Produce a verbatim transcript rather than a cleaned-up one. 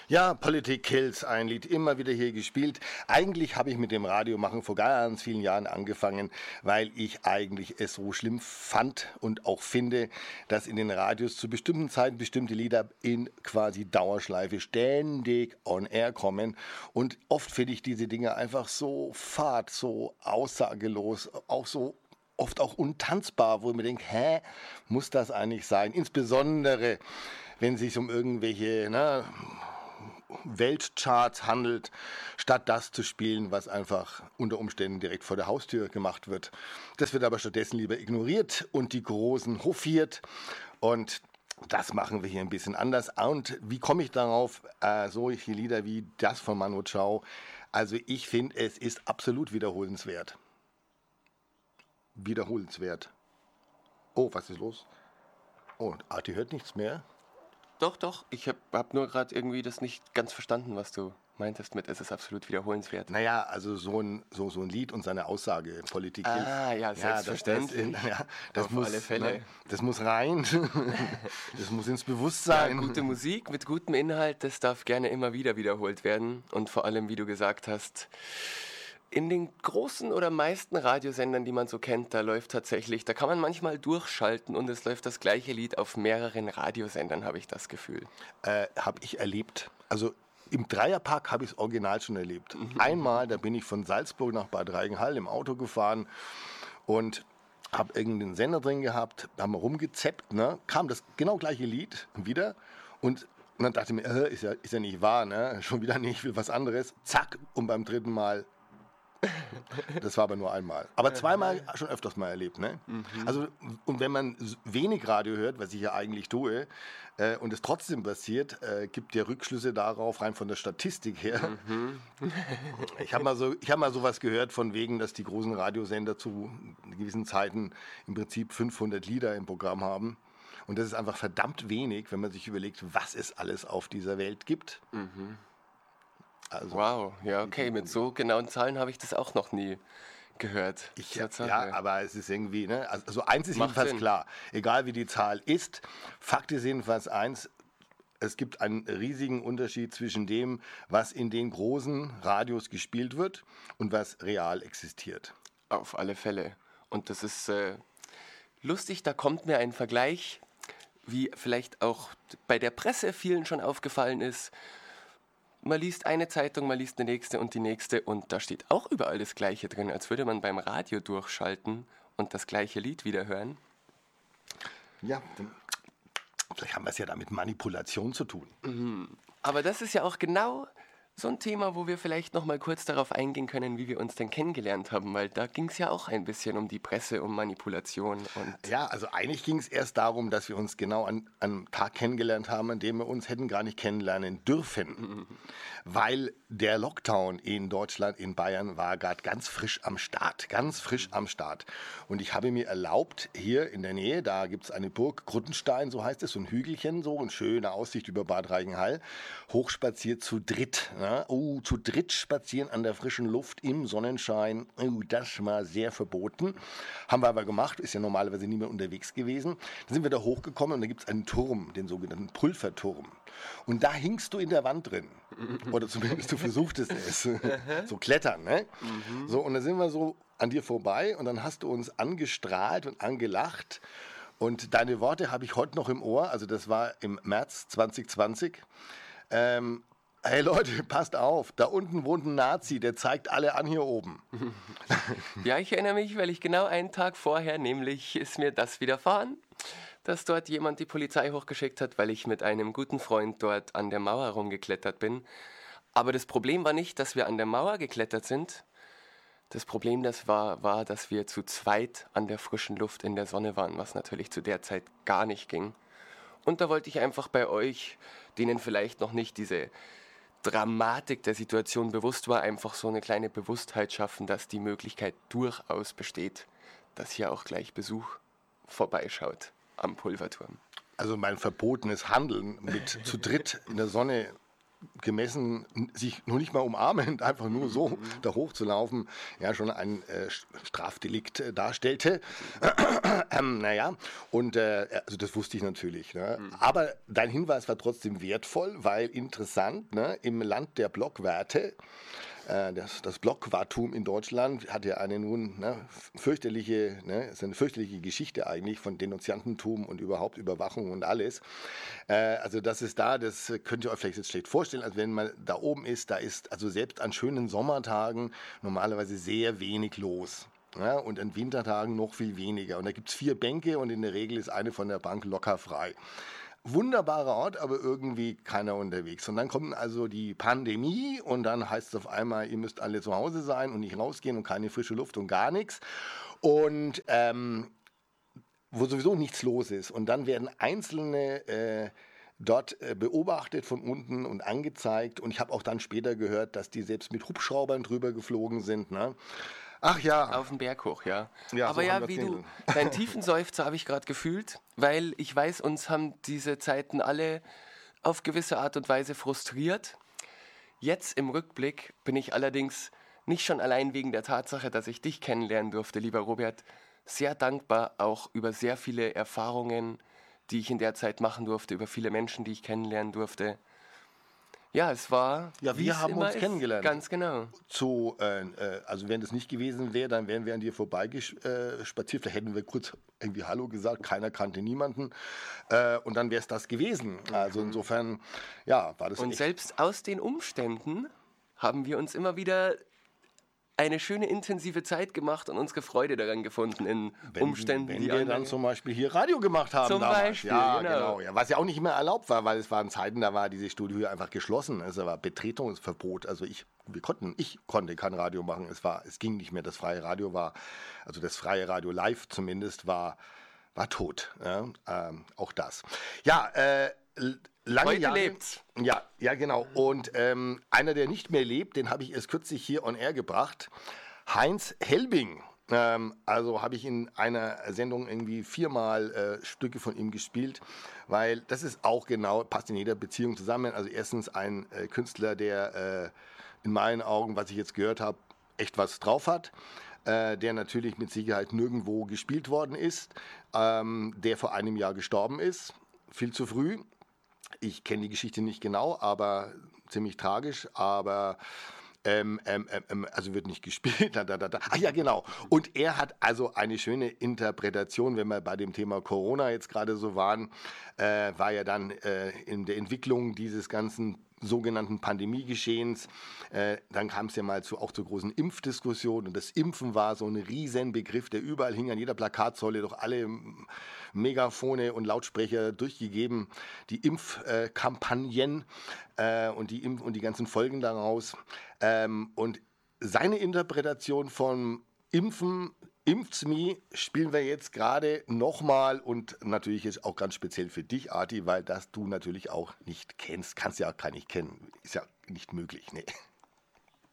Ja, Politik Kills, ein Lied immer wieder hier gespielt. Eigentlich habe ich mit dem Radiomachen vor ganz vielen Jahren angefangen, weil ich eigentlich es so schlimm fand und auch finde, dass in den Radios zu bestimmten Zeiten bestimmte Lieder in quasi Dauerschleife ständig on air kommen. Und oft finde ich diese Dinge einfach so fad, so aussagelos, auch so oft auch untanzbar, wo ich mir denke, hä, muss das eigentlich sein? Insbesondere, wenn es sich um irgendwelche, ne, Weltcharts handelt, statt das zu spielen, was einfach unter Umständen direkt vor der Haustür gemacht wird. Das wird aber stattdessen lieber ignoriert und die Großen hofiert. Und das machen wir hier ein bisschen anders. Und wie komme ich darauf? Äh, solche Lieder wie das von Manu Chao. Also ich finde, es ist absolut wiederholenswert. Wiederholenswert. Oh, was ist los? Oh, Arti hört nichts mehr. Doch, doch. Ich habe hab nur gerade irgendwie das nicht ganz verstanden, was du meintest mit, es ist absolut wiederholenswert. Naja, also so ein, so, so ein Lied und seine Aussage, Politik hilft. Ah, ja, selbstverständlich. Ja, das, das, ja, das Auf muss, alle Fälle. Ne, das muss rein. Das muss ins Bewusstsein. Ja, gute Musik mit gutem Inhalt, das darf gerne immer wieder wiederholt werden. Und vor allem, wie du gesagt hast, in den großen oder meisten Radiosendern, die man so kennt, da läuft tatsächlich, da kann man manchmal durchschalten und es läuft das gleiche Lied auf mehreren Radiosendern, habe ich das Gefühl. Äh, habe ich erlebt. Also im Dreierpark habe ich es original schon erlebt. Mhm. Einmal, da bin ich von Salzburg nach Bad Reichenhall im Auto gefahren und habe irgendeinen Sender drin gehabt, haben wir rumgezappt, ne? Kam das genau gleiche Lied wieder und und dann dachte ich mir, äh, ist, ja, ist ja nicht wahr, ne? Schon wieder nicht, ich will was anderes. Zack, und beim dritten Mal. Das war aber nur einmal. Aber zweimal schon öfters mal erlebt. Ne? Mhm. Also, und wenn man wenig Radio hört, was ich ja eigentlich tue, äh, und es trotzdem passiert, äh, gibt der Rückschlüsse darauf, rein von der Statistik her. Mhm. Ich habe mal, so, hab mal sowas gehört von wegen, dass die großen Radiosender zu gewissen Zeiten im Prinzip fünfhundert Lieder im Programm haben. Und das ist einfach verdammt wenig, wenn man sich überlegt, was es alles auf dieser Welt gibt. Mhm. Also, wow, ja, okay, mit so genauen Zahlen habe ich das auch noch nie gehört. Ich, ja, aber es ist irgendwie, ne, also eins ist jedenfalls Sinn. Klar, egal wie die Zahl ist, Fakt ist jedenfalls eins, es gibt einen riesigen Unterschied zwischen dem, was in den großen Radios gespielt wird und was real existiert. Auf alle Fälle. Und das ist äh, lustig, da kommt mir ein Vergleich, wie vielleicht auch bei der Presse vielen schon aufgefallen ist. Man liest eine Zeitung, man liest eine nächste und die nächste und da steht auch überall das Gleiche drin, als würde man beim Radio durchschalten und das gleiche Lied wieder hören. Ja, vielleicht haben wir es ja da mit Manipulation zu tun. Mhm. Aber das ist ja auch genau so ein Thema, wo wir vielleicht noch mal kurz darauf eingehen können, wie wir uns denn kennengelernt haben, weil da ging es ja auch ein bisschen um die Presse, um Manipulation. Und ja, also eigentlich ging es erst darum, dass wir uns genau an einem Tag kennengelernt haben, an dem wir uns hätten gar nicht kennenlernen dürfen, mhm. weil der Lockdown in Deutschland, in Bayern, war gerade ganz frisch am Start, ganz frisch am Start. Und ich habe mir erlaubt, hier in der Nähe, da gibt es eine Burg, Gruttenstein, so heißt es, so ein Hügelchen, so eine schöne Aussicht über Bad Reichenhall, hochspaziert zu dritt. Oh, zu dritt spazieren an der frischen Luft im Sonnenschein, oh, das war sehr verboten. Haben wir aber gemacht, ist ja normalerweise niemand unterwegs gewesen. Dann sind wir da hochgekommen und da gibt es einen Turm, den sogenannten Pulverturm. Und da hingst du in der Wand drin. Oder zumindest du versuchtest es. So klettern, ne? Mhm. So, und dann sind wir so an dir vorbei und dann hast du uns angestrahlt und angelacht. Und deine Worte habe ich heute noch im Ohr, also das war im März zwanzig zwanzig. Ähm, Hey Leute, passt auf, da unten wohnt ein Nazi, der zeigt alle an hier oben. Ja, ich erinnere mich, weil ich genau einen Tag vorher, nämlich ist mir das widerfahren, dass dort jemand die Polizei hochgeschickt hat, weil ich mit einem guten Freund dort an der Mauer rumgeklettert bin. Aber das Problem war nicht, dass wir an der Mauer geklettert sind. Das Problem das war, war, dass wir zu zweit an der frischen Luft in der Sonne waren, was natürlich zu der Zeit gar nicht ging. Und da wollte ich einfach bei euch, denen vielleicht noch nicht diese Dramatik der Situation bewusst war, einfach so eine kleine Bewusstheit schaffen, dass die Möglichkeit durchaus besteht, dass hier auch gleich Besuch vorbeischaut am Pulverturm. Also mein verbotenes Handeln mit zu dritt in der Sonne gemessen, sich noch nicht mal umarmend, einfach nur so mhm. da hochzulaufen, ja schon ein äh, Strafdelikt äh, darstellte. ähm, naja, und äh, also das wusste ich natürlich. Ne? Mhm. Aber dein Hinweis war trotzdem wertvoll, weil interessant, ne? Im Land der Blockwerte, Das, das Blockwartum in Deutschland hat ja eine nun ne, fürchterliche, ne, ist eine fürchterliche Geschichte eigentlich von Denunziantentum und überhaupt Überwachung und alles. Äh, also das ist da, das könnt ihr euch vielleicht jetzt schlecht vorstellen, also wenn man da oben ist, da ist also selbst an schönen Sommertagen normalerweise sehr wenig los. Ja, und an Wintertagen noch viel weniger. Und da gibt es vier Bänke und in der Regel ist eine von der Bank locker frei. Wunderbarer Ort, aber irgendwie keiner unterwegs. Und dann kommt also die Pandemie und dann heißt es auf einmal, ihr müsst alle zu Hause sein und nicht rausgehen und keine frische Luft und gar nichts. Und ähm, wo sowieso nichts los ist. Und dann werden einzelne äh, dort äh, beobachtet von unten und angezeigt. Und ich habe auch dann später gehört, dass die selbst mit Hubschraubern drüber geflogen sind, ne? Ach ja. Auf den Berg hoch, ja. ja Aber so ja, wie du, deinen tiefen Seufzer habe ich gerade gefühlt, weil ich weiß, uns haben diese Zeiten alle auf gewisse Art und Weise frustriert. Jetzt im Rückblick bin ich allerdings nicht schon allein wegen der Tatsache, dass ich dich kennenlernen durfte, lieber Robert, sehr dankbar auch über sehr viele Erfahrungen, die ich in der Zeit machen durfte, über viele Menschen, die ich kennenlernen durfte. Ja, es war. Ja, wir haben uns ist. kennengelernt. Ganz genau. Zu, äh, also wenn das nicht gewesen wäre, dann wären wir an dir vorbeispaziert. Vielleicht hätten wir kurz irgendwie Hallo gesagt, keiner kannte niemanden. Äh, und dann wäre es das gewesen. Also insofern, ja, war das. Und echt. Selbst aus den Umständen haben wir uns immer wieder eine schöne intensive Zeit gemacht und unsere Freude daran gefunden in wenn, Umständen, wenn die wir dann zum Beispiel hier Radio gemacht haben zum damals. Beispiel, ja, genau. genau. Ja, was ja auch nicht immer erlaubt war, weil es waren Zeiten, da war diese Studio hier einfach geschlossen. Also war Betretungsverbot. Also ich, wir konnten, ich konnte kein Radio machen. Es war, es ging nicht mehr. Das freie Radio war, also das freie Radio live zumindest war, war tot. Ja, ähm, auch das. Ja. Äh, Lange Heute Jahre, lebt's. Ja, ja, genau. Und ähm, einer, der nicht mehr lebt, den habe ich erst kürzlich hier on air gebracht. Heinz Helbing. Ähm, also habe ich in einer Sendung irgendwie viermal äh, Stücke von ihm gespielt, weil das ist auch genau, passt in jeder Beziehung zusammen. Also erstens ein äh, Künstler, der äh, in meinen Augen, was ich jetzt gehört habe, echt was drauf hat. Äh, der natürlich mit Sicherheit nirgendwo gespielt worden ist, ähm, der vor einem Jahr gestorben ist, viel zu früh. Ich kenne die Geschichte nicht genau, aber ziemlich tragisch, aber ähm, ähm, ähm, also wird nicht gespielt. Da, da, da, da. Ach ja, genau. Und er hat also eine schöne Interpretation, wenn wir bei dem Thema Corona jetzt gerade so waren, äh, war ja dann äh, in der Entwicklung dieses ganzen sogenannten Pandemiegeschehens. Äh, dann kam es ja mal zu, auch zur großen Impfdiskussion und das Impfen war so ein Riesenbegriff, der überall hing, an jeder Plakatsäule, durch alle Megafone und Lautsprecher durchgegeben, die Impfkampagnen äh, und, die Impf- und die ganzen Folgen daraus. Ähm, und seine Interpretation von Impfen, Impft's me, spielen wir jetzt gerade nochmal und natürlich jetzt auch ganz speziell für dich, Arti, weil das du natürlich auch nicht kennst, kannst ja auch gar nicht kennen, ist ja nicht möglich, ne?